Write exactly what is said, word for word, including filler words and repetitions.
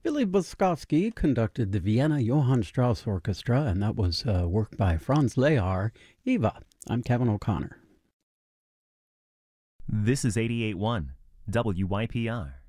Billy Boskovsky conducted the Vienna Johann Strauss Orchestra, and that was uh, work by Franz Lehar. Eva, I'm Kevin O'Connor. This is eighty-eight point one W Y P R.